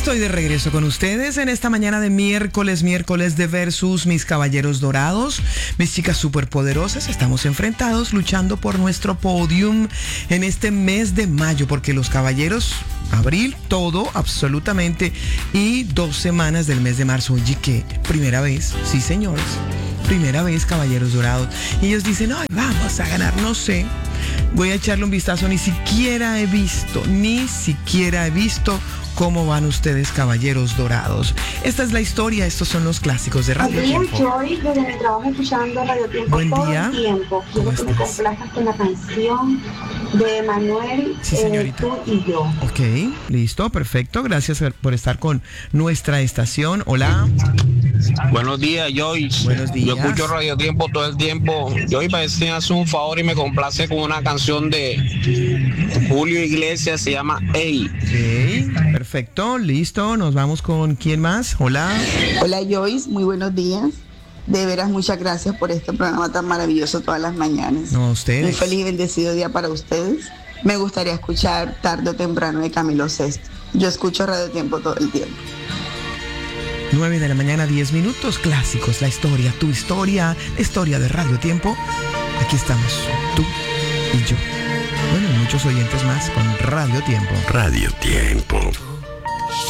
Estoy de regreso con ustedes en esta mañana de miércoles de Versus, mis caballeros dorados, mis chicas superpoderosas. Estamos enfrentados luchando por nuestro podium en este mes de mayo, porque los caballeros, abril, todo, absolutamente, y 2 semanas del mes de marzo. Oye, ¿qué? Primera vez, sí señores, primera vez, caballeros dorados. Y ellos dicen, ay, vamos a ganar, no sé. Voy a echarle un vistazo, ni siquiera he visto cómo van ustedes, caballeros dorados. Esta es la historia, estos son los clásicos de Radio Tiempo. Joy, desde mi trabajo escuchando Radio Tiempo. Buen día. Todo el tiempo. Quiero que me complazcas con la canción de Manuel, sí, señorita. Tú y Yo. Ok, listo, perfecto. Gracias por estar con nuestra estación. Hola. Buenos días, Joy. Buenos días. Yo escucho Radio Tiempo todo el tiempo. Joy, parece que me hace un favor y me complace con una canción de Julio Iglesias, se llama Ey. Ok, perfecto, listo. Nos vamos con ¿quién más? Hola. Hola, Joyce, muy buenos días. De veras, muchas gracias por este programa tan maravilloso todas las mañanas. No, ustedes. Un feliz y bendecido día para ustedes. Me gustaría escuchar Tarde o Temprano de Camilo Sesto. Yo escucho Radio Tiempo todo el tiempo. 9 de la mañana, 10 minutos, clásicos, la historia, tu historia, la historia de Radio Tiempo. Aquí estamos, tú y yo. Bueno, y muchos oyentes más con Radio Tiempo. Radio Tiempo.